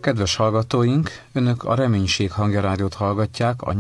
Kedves hallgatóink, Önök a Reménység Hangja Rádiót hallgatják a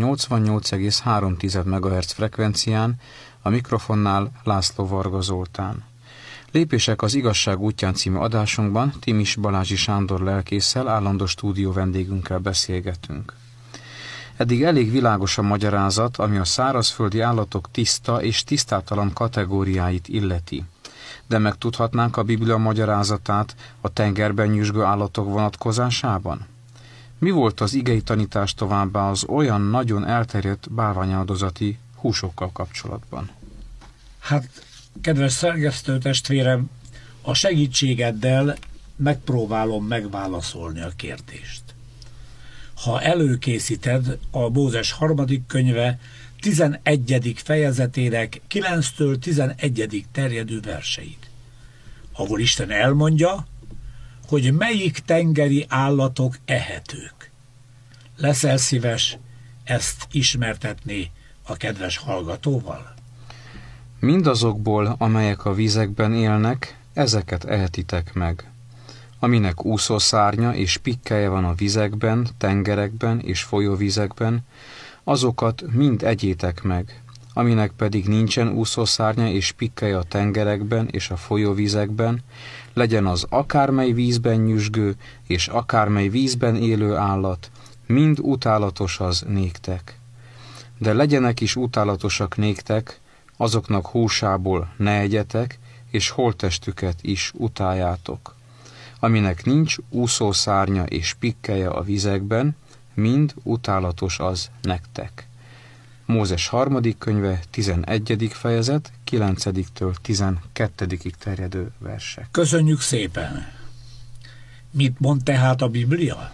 88,3 MHz frekvencián, a mikrofonnál László Varga Zoltán. Lépések az igazság útján című adásunkban Timis Balázsi Sándor lelkésszel, állandó stúdió vendégünkkel beszélgetünk. Eddig elég világos a magyarázat, ami a szárazföldi állatok tiszta és tisztátalan kategóriáit illeti. De megtudhatnánk a Biblia magyarázatát a tengerben nyüzsgő állatok vonatkozásában? Mi volt az igei tanítás továbbá az olyan nagyon elterjedt bálványáldozati húsokkal kapcsolatban? Hát, kedves szerkesztő testvérem, a segítségeddel megpróbálom megválaszolni a kérdést. Ha előkészíted a Mózes 3. könyve 11. fejezetének 9-től 11. terjedő verseit, ahol Isten elmondja, hogy melyik tengeri állatok ehetők. Leszel szíves ezt ismertetni a kedves hallgatóval? Mindazokból, amelyek a vizekben élnek, ezeket ehetitek meg. Aminek úszószárnya és pikkelye van a vizekben, tengerekben és folyóvizekben, azokat mind egyétek meg. Aminek pedig nincsen úszószárnya és pikkelye a tengerekben és a folyóvizekben, legyen az akármely vízben nyüzsgő és akármely vízben élő állat, mind utálatos az néktek. De legyenek is utálatosak néktek, azoknak húsából ne egyetek, és holttestüket is utáljátok. Aminek nincs úszószárnya és pikkelye a vizekben, mind utálatos az nektek. Mózes 3. könyve, 11. fejezet, 9-től 12. terjedő versek. Köszönjük szépen! Mit mond tehát a Biblia?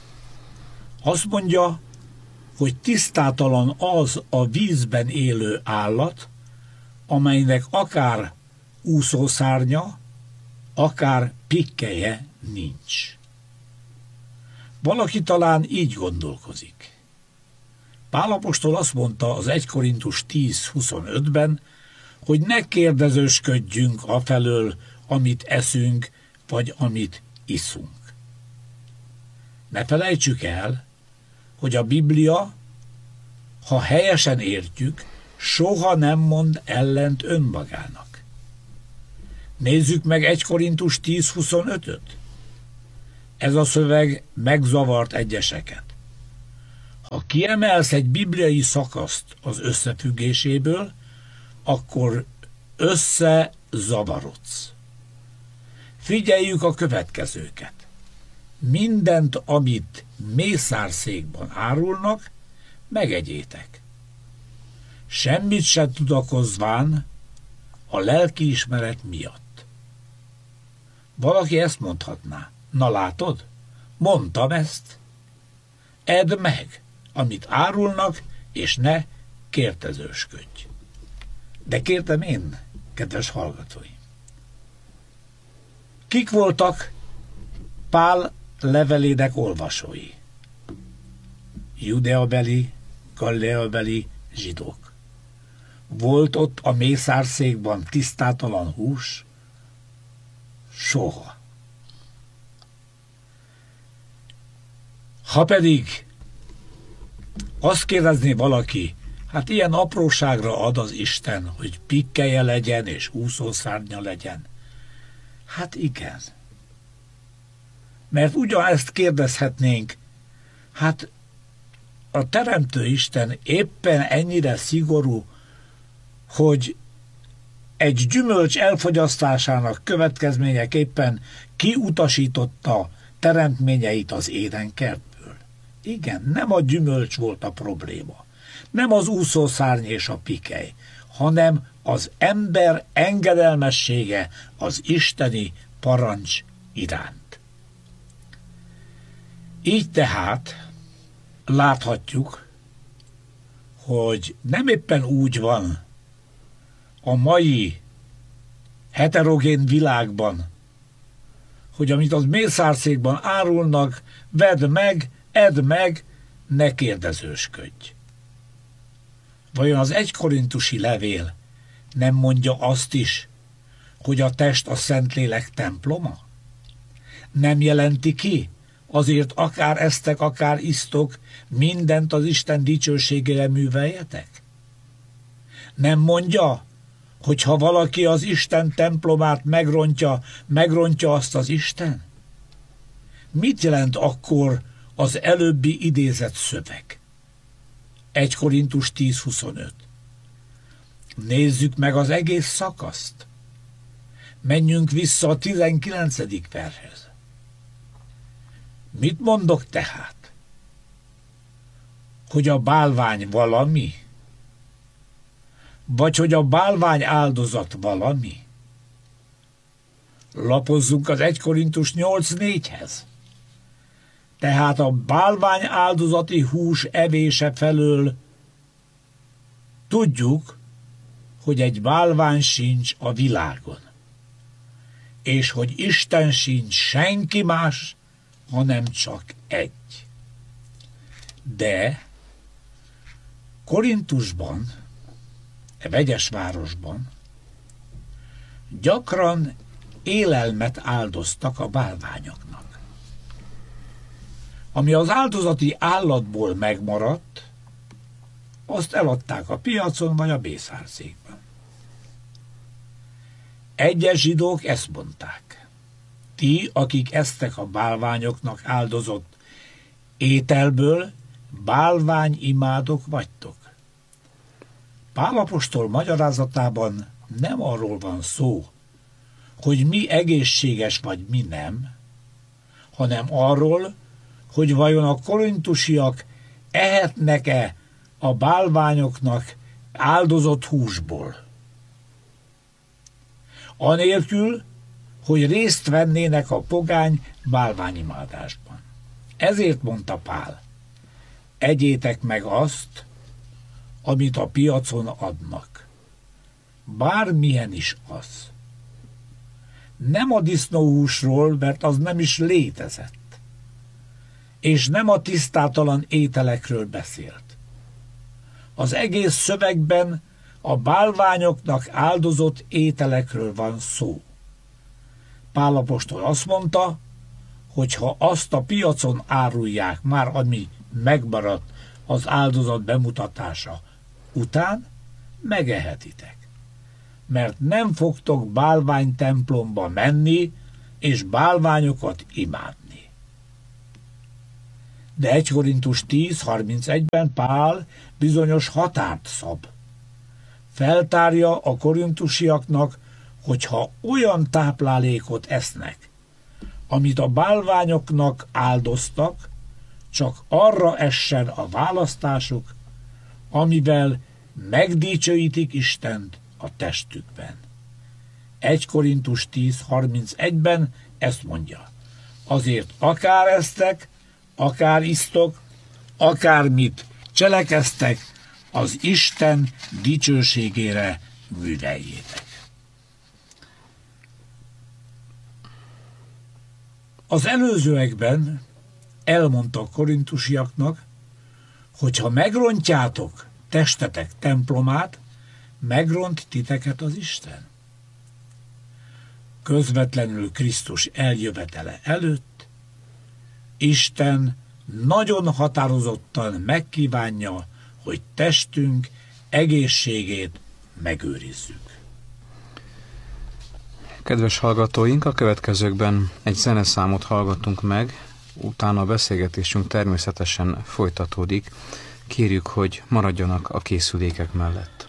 Azt mondja, hogy tisztátalan az a vízben élő állat, amelynek akár úszószárnya, akár pikkelye nincs. Valaki talán így gondolkozik. Pál apostol azt mondta az 1 Korintus 10:25-ben, hogy ne kérdezősködjünk afelől, amit eszünk, vagy amit iszunk. Ne felejtsük el, hogy a Biblia, ha helyesen értjük, soha nem mond ellent önmagának. Nézzük meg 1 Korintus 10:25-öt. Ez a szöveg megzavart egyeseket. Ha kiemelsz egy bibliai szakaszt az összefüggéséből, akkor összezavarodsz. Figyeljük a következőket. Mindent, amit mészárszékban árulnak, megegyétek. Semmit se tudakozván a lelkiismeret miatt. Valaki ezt mondhatná. Na látod? Mondtam ezt. Edd meg, amit árulnak, és ne kértezősködj. De kértem én, kedves hallgatóim. Kik voltak Pál levelének olvasói? Judeabeli, galleabeli zsidók. Volt ott a mészárszékban tisztátalan hús? Soha. Ha pedig azt kérdezné valaki, hát ilyen apróságra ad az Isten, hogy pikkelye legyen és úszószárnya legyen. Hát igen. Mert ugyanezt kérdezhetnénk, hát a Teremtő Isten éppen ennyire szigorú, hogy egy gyümölcs elfogyasztásának következményeképpen kiutasította teremtményeit az édenkertből. Igen, nem a gyümölcs volt a probléma, nem az úszószárny és a pikely, hanem az ember engedelmessége az isteni parancs iránt. Így tehát láthatjuk, hogy nem éppen úgy van a mai heterogén világban, hogy amit az mészárszékban árulnak, vedd meg, edd meg, ne kérdezősködj. Vajon az 1 korintusi levél nem mondja azt is, hogy a test a Szentlélek temploma? Nem jelenti ki azért akár esztek, akár isztok, mindent az Isten dicsőségére műveljetek? Nem mondja, hogy ha valaki az Isten templomát megrontja azt az Isten? Mit jelent akkor az előbbi idézett szöveg? 1 Korintus 10:25. Nézzük meg az egész szakaszt. Menjünk vissza a 19. vershez. Mit mondok tehát? Hogy a bálvány valami? Vagy hogy a bálvány áldozat valami? Lapozzunk az 1 Korintus 8:4-hez. Tehát a bálvány áldozati hús evése felől tudjuk, hogy egy bálvány sincs a világon, és hogy Isten sincs senki más, hanem csak egy. De Korintusban, e vegyes városban gyakran élelmet áldoztak a bálványoknak. Ami az áldozati állatból megmaradt, azt eladták a piacon vagy a bészárszékben. Egyes zsidók ezt mondták: ti, akik esztek a bálványoknak áldozott ételből, bálványimádók vagytok. Pál apostol magyarázatában nem arról van szó, hogy mi egészséges vagy mi nem, hanem arról, hogy vajon a korintusiak ehetnek-e a bálványoknak áldozott húsból. Anélkül, hogy részt vennének a pogány bálványimádásban. Ezért mondta Pál: egyétek meg azt, amit a piacon adnak. Bármilyen is az. Nem a disznóhúsról, mert az nem is létezett. És nem a tisztátalan ételekről beszélt. Az egész szövegben a bálványoknak áldozott ételekről van szó. Pál apostol azt mondta, hogy ha azt a piacon árulják, már ami megmaradt az áldozat bemutatása után, megehetitek. Mert nem fogtok bálványtemplomba menni, és bálványokat imádni. De 1 Korintus 10:31-ben Pál bizonyos határt szab. Feltárja a korintusiaknak, hogyha olyan táplálékot esznek, amit a bálványoknak áldoztak, csak arra essen a választásuk, amivel megdicsőítik Istent a testükben. 1 Korintus 10:31-ben ezt mondja: azért akár esztek, akár isztok, akármit cselekeztek, az Isten dicsőségére műveljétek. Az előzőekben elmondta a korintusiaknak, hogy ha megrontjátok testetek templomát, megront titeket az Isten. Közvetlenül Krisztus eljövetele előtt Isten nagyon határozottan megkívánja, hogy testünk egészségét megőrizzük. Kedves hallgatóink, a következőkben egy zeneszámot hallgatunk meg, utána a beszélgetésünk természetesen folytatódik. Kérjük, hogy maradjanak a készülékek mellett.